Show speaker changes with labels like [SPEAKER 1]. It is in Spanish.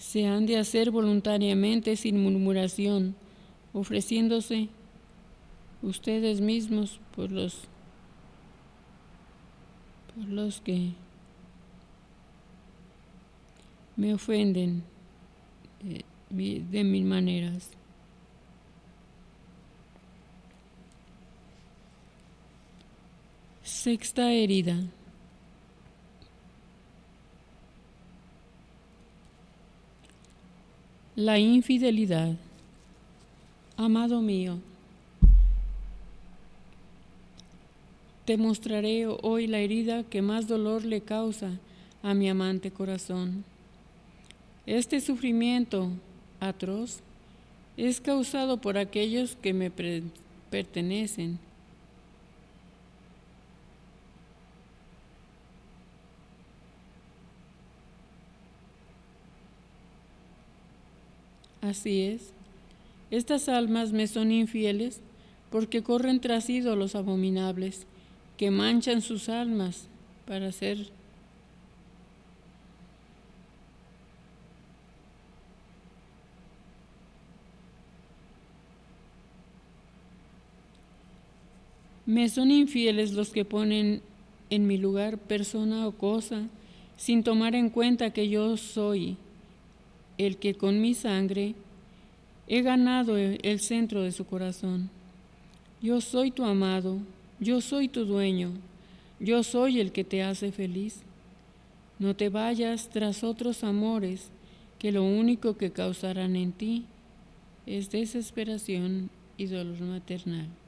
[SPEAKER 1] se han de hacer voluntariamente sin murmuración, ofreciéndose ustedes mismos por los que me ofenden de mil maneras. Sexta herida. La infidelidad. Amado mío, te mostraré hoy la herida que más dolor le causa a mi amante corazón. Este sufrimiento atroz es causado por aquellos que me pertenecen. Así es, estas almas me son infieles porque corren tras ídolos abominables que manchan sus almas para ser Me son infieles los que ponen en mi lugar persona o cosa sin tomar en cuenta que yo soy el que con mi sangre he ganado el centro de su corazón. Yo soy tu amado, yo soy tu dueño, yo soy el que te hace feliz. No te vayas tras otros amores que lo único que causarán en ti es desesperación y dolor maternal.